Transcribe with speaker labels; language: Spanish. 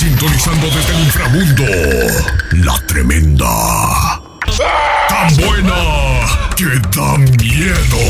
Speaker 1: sintonizando desde el inframundo. La Tremenda. ¡Tan buena que da miedo!